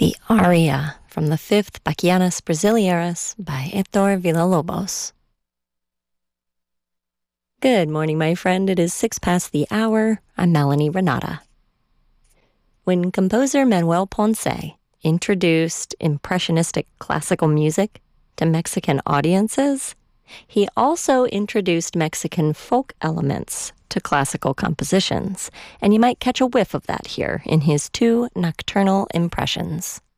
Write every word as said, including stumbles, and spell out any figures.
the aria from the fifth Bachianas Brasileiras by Heitor Villa-Lobos. Good morning, my friend. It is six past the hour. I'm Melanie Renata. When composer Manuel Ponce introduced impressionistic classical music to Mexican audiences, he also introduced Mexican folk elements to classical compositions, and you might catch a whiff of that here in his two nocturnal impressions.